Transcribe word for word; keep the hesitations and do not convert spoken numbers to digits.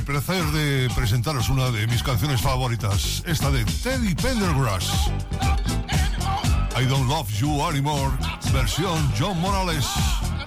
placer de presentaros una de mis canciones favoritas, esta de Teddy Pendergrass. I Don't Love You Anymore, versión John Morales.